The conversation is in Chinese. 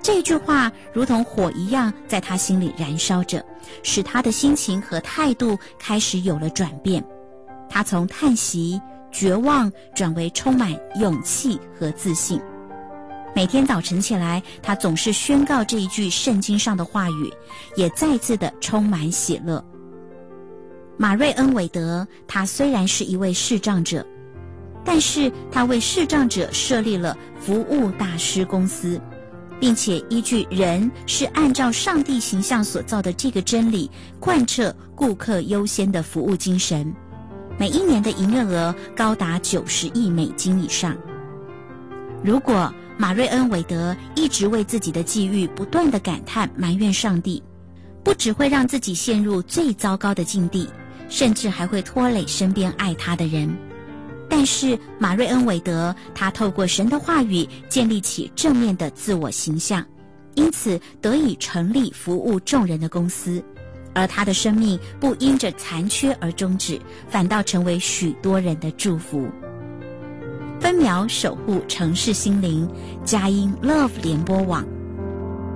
这一句话如同火一样在他心里燃烧着，使他的心情和态度开始有了转变。他从叹息、绝望转为充满勇气和自信。每天早晨起来，他总是宣告这一句圣经上的话语，也再次的充满喜乐。马瑞恩·韦德，他虽然是一位视障者，但是他为视障者设立了服务大师公司，并且依据人是按照上帝形象所造的这个真理，贯彻顾客优先的服务精神。每一年的营业额高达90亿美金以上。如果马瑞恩·韦德一直为自己的际遇不断地感叹埋怨上帝，不只会让自己陷入最糟糕的境地，甚至还会拖累身边爱他的人。但是马瑞恩·韦德他透过神的话语建立起正面的自我形象，因此得以成立服务众人的公司，而他的生命不因着残缺而终止，反倒成为许多人的祝福。分秒守护城市心灵，佳音 Love 联播网